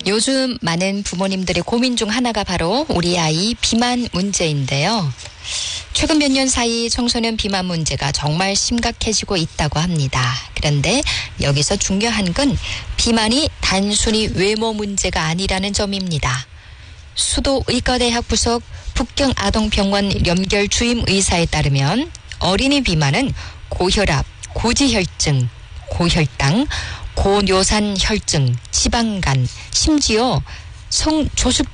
요즘 많은 부모님들의 고민 중 하나가 바로 우리 아이 비만 문제인데요. 최근 몇 년 사이 청소년 비만 문제가 정말 심각해지고 있다고 합니다. 그런데 여기서 중요한 건 비만이 단순히 외모 문제가 아니라는 점입니다. 수도 의과대학 부속 북경아동병원 연결 주임 의사에 따르면 어린이 비만은 고혈압, 고지혈증, 고혈당, 고뇨산 혈증, 지방간, 심지어 성조숙